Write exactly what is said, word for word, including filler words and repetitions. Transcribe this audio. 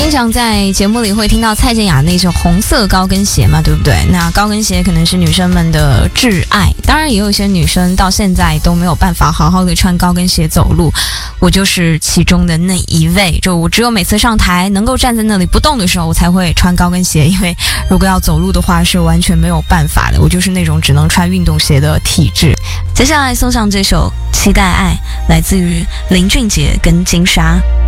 经常在节目里会听到蔡健雅那种红色高跟鞋嘛，对不对？那高跟鞋可能是女生们的挚爱，当然也有一些女生到现在都没有办法好好的穿高跟鞋走路，我就是其中的那一位。就我只有每次上台能够站在那里不动的时候，我才会穿高跟鞋，因为如果要走路的话是完全没有办法的，我就是那种只能穿运动鞋的体质。接下来送上这首《期待爱》，来自于林俊杰跟金莎。